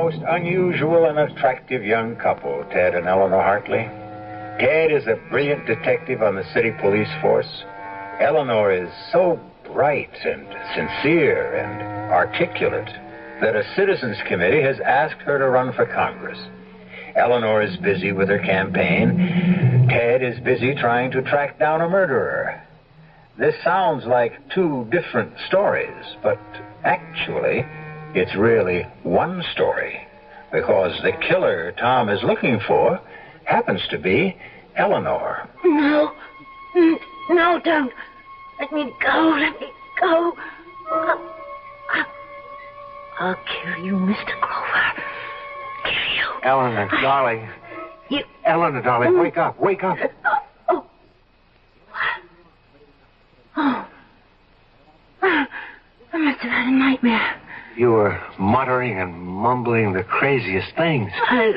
most unusual and attractive young couple, Ted and Eleanor Hartley. Ted is a brilliant detective on the city police force. Eleanor is so bright and sincere and articulate that a citizens committee has asked her to run for Congress. Eleanor is busy with her campaign. Ted is busy trying to track down a murderer. This sounds like two different stories, but actually, it's really one story, because the killer Tom is looking for happens to be Eleanor. No, don't. Let me go. I'll kill you, Mr. Grover. Kill you. Eleanor, darling. Eleanor, darling, wake up. Oh. I must have had a nightmare. You were muttering and mumbling the craziest things.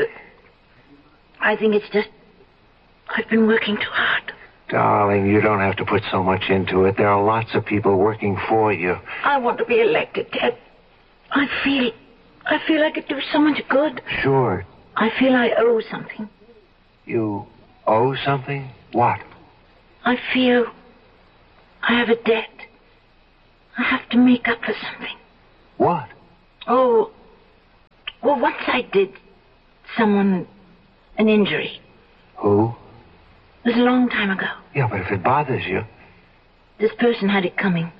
I think it's just I've been working too hard. Darling, you don't have to put so much into it. There are lots of people working for you. I want to be elected, Ted. I feel I could do so much good. Sure. I feel I owe something. You owe something? What? I feel I have a debt. I have to make up for something. What? Oh, well, once I did someone an injury. Who? It was a long time ago. Yeah, but if it bothers you... This person had it coming.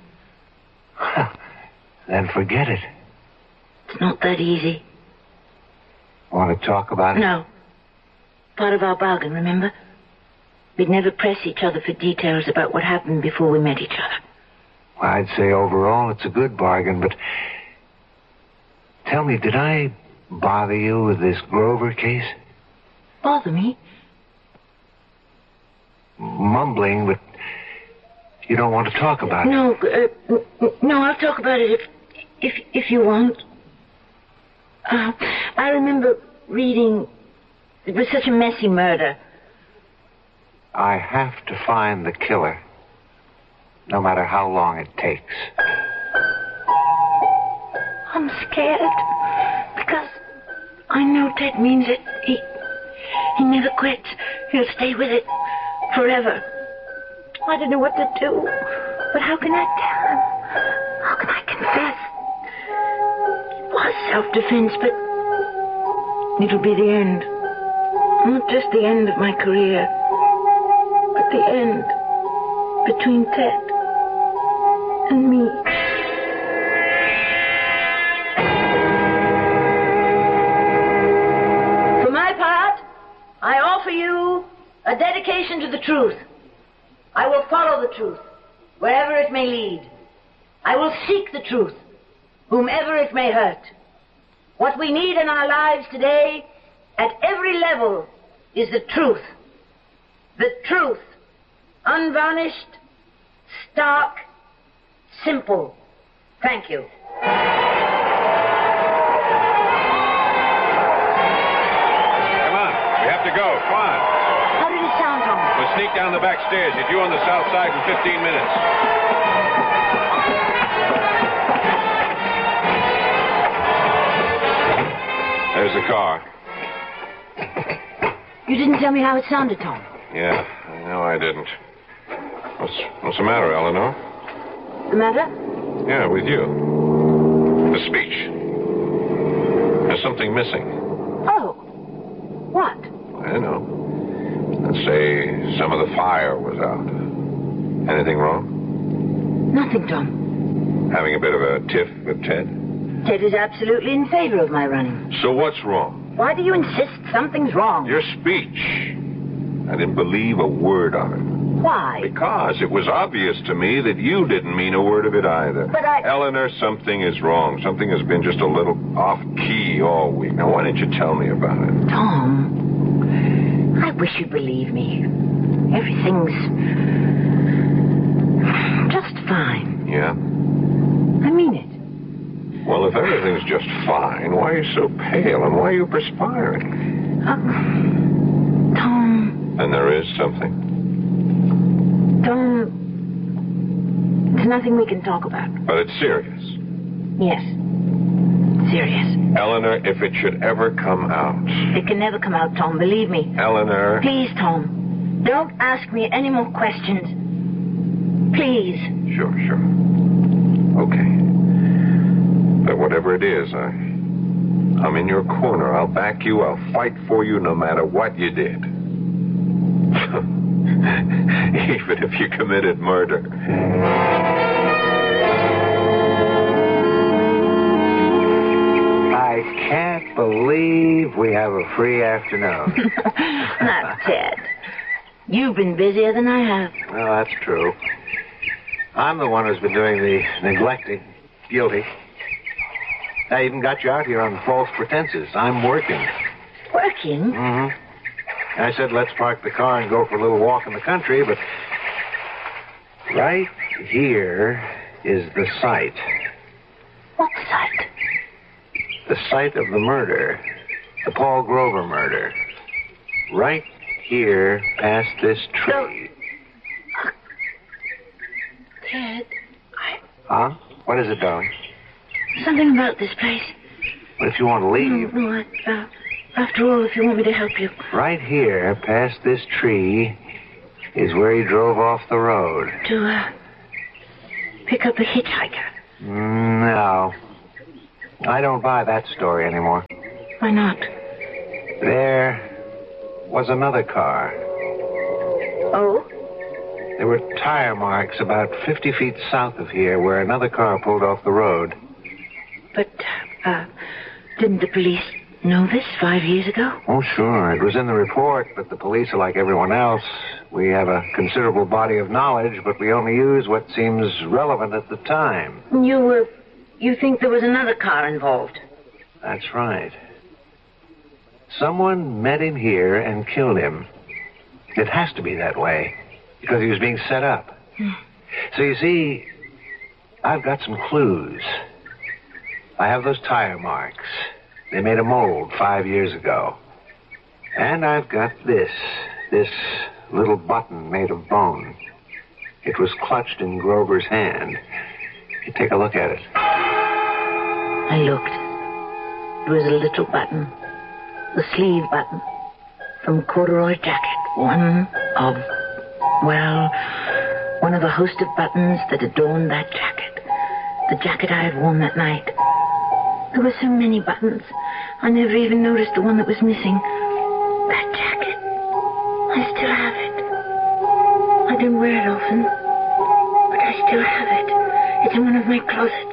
Then forget it. It's not that easy. Want to talk about it? No. Part of our bargain, remember? We'd never press each other for details about what happened before we met each other. Well, I'd say overall it's a good bargain, but... Tell me, did I bother you with this Grover case? Bother me? Mumbling, but you don't want to talk about it. No, I'll talk about it if you want. I remember reading... It was such a messy murder. I have to find the killer, no matter how long it takes. I'm scared, because I know Ted means it. He never quits. He'll stay with it forever. I don't know what to do, but how can I tell him? How can I confess? It was self-defense, but it'll be the end. Not just the end of my career, but the end between Ted and me. For my part, I offer you a dedication to the truth. I will follow the truth, wherever it may lead. I will seek the truth, whomever it may hurt. What we need in our lives today, at every level, is the truth. The truth, unvarnished, stark, simple. Thank you. Come on, we have to go. Come on. How did it sound, Tom? We'll sneak down the back stairs. You're due on the south side in 15 minutes. There's the car. You didn't tell me how it sounded, Tom. Yeah, no, I didn't. What's the matter, Eleanor? The matter? Yeah, with you. The speech. There's something missing. Oh. What? I don't know. Let's say some of the fire was out. Anything wrong? Nothing, Tom. Having a bit of a tiff with Ted? Ted is absolutely in favor of my running. So what's wrong? Why do you insist something's wrong? Your speech. I didn't believe a word of it. Why? Because it was obvious to me that you didn't mean a word of it either. But Eleanor, something is wrong. Something has been just a little off-key all week. Now, why didn't you tell me about it? Tom, I wish you'd believe me. Everything's just fine. Yeah? I mean it. Well, if everything's just fine, why are you so pale and why are you perspiring? Tom. And there is something. Tom, there's nothing we can talk about. But it's serious. Yes, serious. Eleanor, if it should ever come out. It can never come out, Tom, believe me. Eleanor. Please, Tom, don't ask me any more questions. Please. Sure. Okay. But whatever it is, I'm in your corner. I'll back you. I'll fight for you no matter what you did. Even if you committed murder. I can't believe we have a free afternoon. Not Ted. You've been busier than I have. Well, that's true. I'm the one who's been doing the neglecting. Guilty. I even got you out here on false pretenses. I'm working. Working? Mm-hmm. I said, let's park the car and go for a little walk in the country, but right here is the site. What site? The site of the murder. The Paul Grover murder. Right here past this tree. Ted, Huh? What is it, darling? something about this place. What if you want to leave? No, after all, if you want me to help you. Right here, past this tree, is where he drove off the road. To, pick up a hitchhiker. No. I don't buy that story anymore. Why not? There was another car. Oh? There were tire marks about 50 feet south of here where another car pulled off the road. But, didn't the police know this 5 years ago? Oh, sure. It was in the report, but the police are like everyone else. We have a considerable body of knowledge, but we only use what seems relevant at the time. You think there was another car involved? That's right. Someone met him here and killed him. It has to be that way, because he was being set up. So you see, I've got some clues. I have those tire marks. They made a mold 5 years ago. And I've got this little button made of bone. It was clutched in Grover's hand. You take a look at it. I looked. It was a little button. The sleeve button. From corduroy jacket. One of a host of buttons that adorned that jacket. The jacket I had worn that night. There were so many buttons. I never even noticed the one that was missing. That jacket. I still have it. I don't wear it often, but I still have it. It's in one of my closets.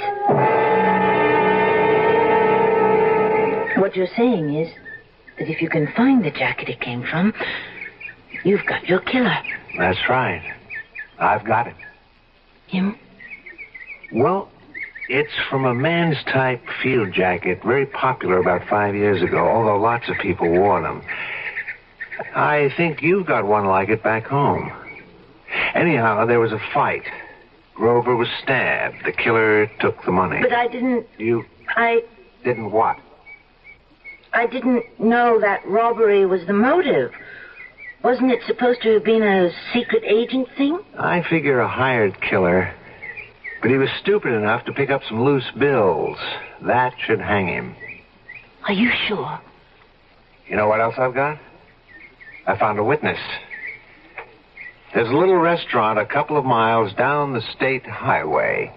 What you're saying is that if you can find the jacket it came from, you've got your killer. That's right. I've got it. Him? Well, it's from a man's type field jacket, very popular about 5 years ago, although lots of people wore them. I think you've got one like it back home. Anyhow, there was a fight. Grover was stabbed. The killer took the money. But I didn't... Didn't what? I didn't know that robbery was the motive. Wasn't it supposed to have been a secret agent thing? I figure a hired killer. But he was stupid enough to pick up some loose bills. That should hang him. Are you sure? You know what else I've got? I found a witness. There's a little restaurant a couple of miles down the state highway.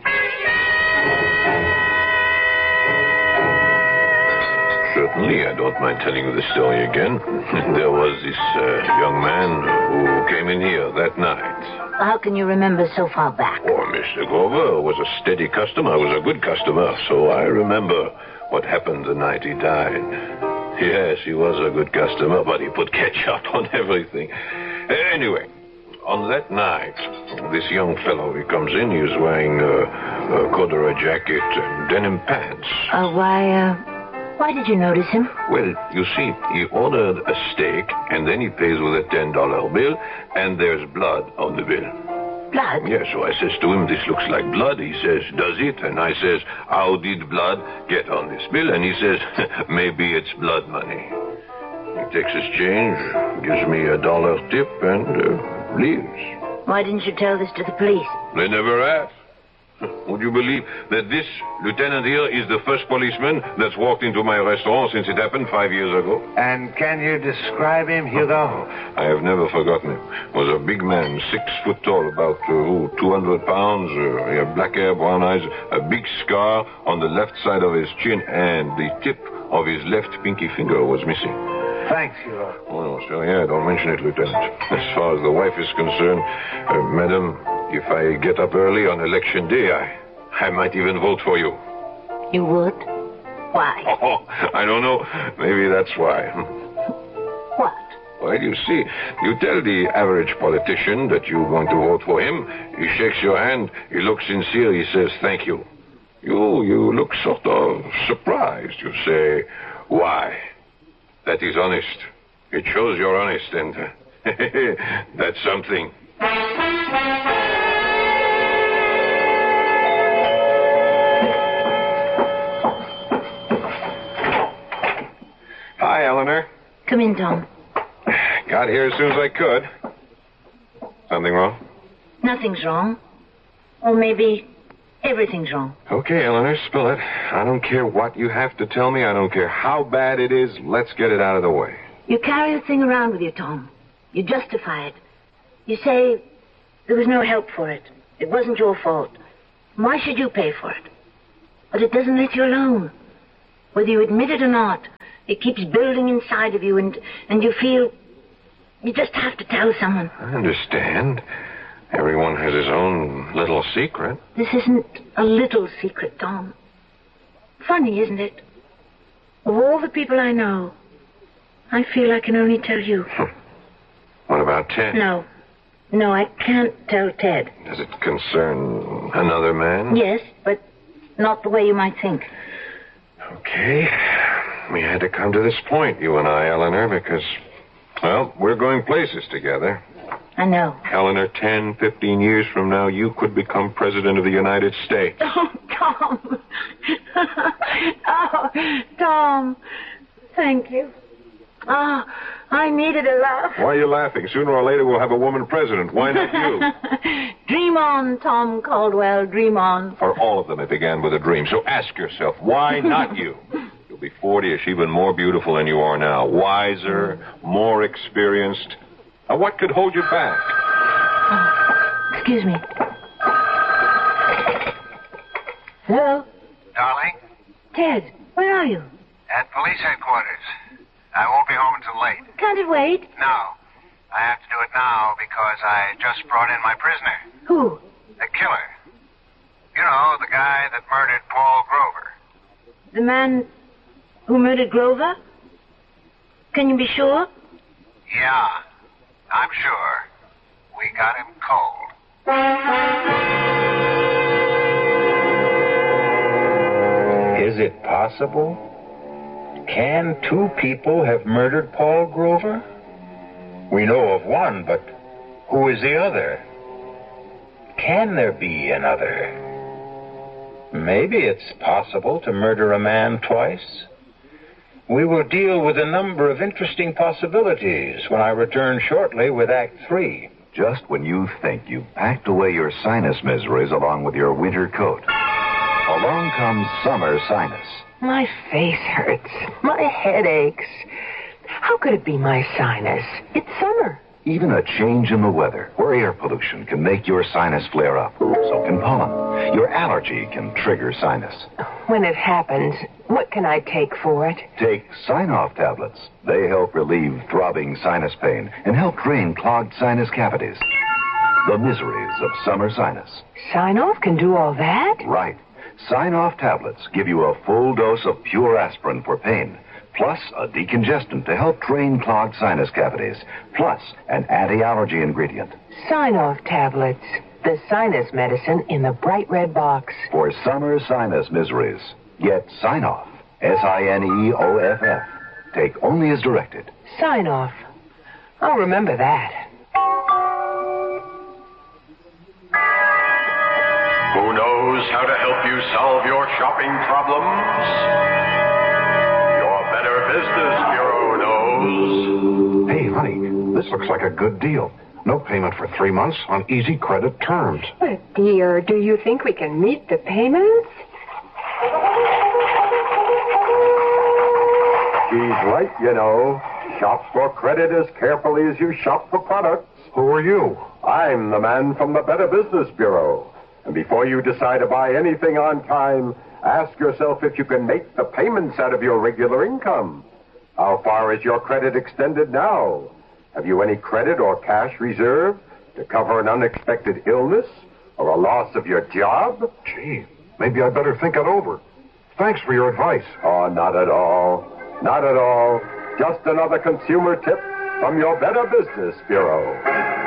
Certainly, I don't mind telling you the story again. There was this young man who came in here that night. How can you remember so far back? Oh, Mr. Grover was a steady customer. Was a good customer, so I remember what happened the night he died. Yes, he was a good customer, but he put ketchup on everything. Anyway, on that night, this young fellow, he comes in, he was wearing a corduroy jacket and denim pants. Why did you notice him? Well, you see, he ordered a steak, and then he pays with a $10 bill, and there's blood on the bill. Blood? Yeah, so I says to him, this looks like blood. He says, does it? And I says, how did blood get on this bill? And he says, maybe it's blood money. He takes his change, gives me $1 tip, and leaves. Why didn't you tell this to the police? They never asked. Would you believe that this lieutenant here is the first policeman that's walked into my restaurant since it happened 5 years ago? And can you describe him, Hugo? I have never forgotten him. Was a big man, 6 foot tall, about 200 pounds. He had black hair, brown eyes, a big scar on the left side of his chin, and the tip of his left pinky finger was missing. Thanks, Hugo. Well, so yeah, don't mention it, Lieutenant. As far as the wife is concerned, Madam, if I get up early on election day, I might even vote for you. You would? Why? Oh, I don't know. Maybe that's why. What? Well, you see, you tell the average politician that you want to vote for him. He shakes your hand. He looks sincere. He says, thank you. You look sort of surprised. You say, why? That is honest. It shows you're honest, and that's something. Hi, Eleanor. Come in, Tom. Got here as soon as I could. Something wrong? Nothing's wrong. Or maybe everything's wrong. Okay, Eleanor, spill it. I don't care what you have to tell me. I don't care how bad it is. Let's get it out of the way. You carry the thing around with you, Tom. You justify it. You say there was no help for it. It wasn't your fault. Why should you pay for it? But it doesn't let you alone. Whether you admit it or not, it keeps building inside of you, and you feel you just have to tell someone. I understand. Everyone has his own little secret. This isn't a little secret, Tom. Funny, isn't it? Of all the people I know, I feel I can only tell you. What about Ted? No, I can't tell Ted. Does it concern another man? Yes, but not the way you might think. Okay. We had to come to this point, you and I, Eleanor, because, well, we're going places together. I know. Eleanor, 10, 15 years from now, you could become president of the United States. Oh, Tom. Oh, Tom. Thank you. Oh, I needed a laugh. Why are you laughing? Sooner or later, we'll have a woman president. Why not you? Dream on, Tom Caldwell. Dream on. For all of them, it began with a dream. So ask yourself, why not you? You'll be 40ish, even more beautiful than you are now. Wiser, more experienced. Now, what could hold you back? Oh, excuse me. Hello? Darling? Ted, where are you? At police headquarters. I won't be home until late. Can't it wait? No. I have to do it now because I just brought in my prisoner. Who? The killer. You know, the guy that murdered Paul Grover. The man who murdered Grover? Can you be sure? Yeah, I'm sure. We got him cold. Is it possible? Can two people have murdered Paul Grover? We know of one, but who is the other? Can there be another? Maybe it's possible to murder a man twice. We will deal with a number of interesting possibilities when I return shortly with Act 3. Just when you think you've packed away your sinus miseries along with your winter coat, along comes summer sinus. My face hurts. My head aches. How could it be my sinus? It's summer. Even a change in the weather or air pollution can make your sinus flare up. So can pollen. Your allergy can trigger sinus. When it happens, what can I take for it? Take Sign-Off tablets. They help relieve throbbing sinus pain and help drain clogged sinus cavities. The miseries of summer sinus. Sign-Off can do all that? Right. Sign-Off tablets give you a full dose of pure aspirin for pain, plus a decongestant to help drain clogged sinus cavities, plus an anti-allergy ingredient. Sign-Off tablets. The sinus medicine in the bright red box. For summer sinus miseries, get Sign-Off. Signeoff. Take only as directed. Sign-Off. I'll remember that. Who knows how to help you solve your shopping problems? Your Better Business Bureau knows. Hey, honey, this looks like a good deal. No payment for 3 months on easy credit terms. But, dear, do you think we can meet the payments? He's right, you know. Shop for credit as carefully as you shop for products. Who are you? I'm the man from the Better Business Bureau. And before you decide to buy anything on time, ask yourself if you can make the payments out of your regular income. How far is your credit extended now? Have you any credit or cash reserve to cover an unexpected illness or a loss of your job? Gee, maybe I better think it over. Thanks for your advice. Oh, not at all. Not at all. Just another consumer tip from your Better Business Bureau.